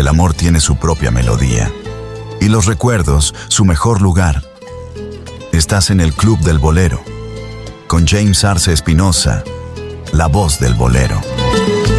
El amor tiene su propia melodía y los recuerdos su mejor lugar. Estás en el Club del Bolero con James Arce Espinosa, la voz del bolero.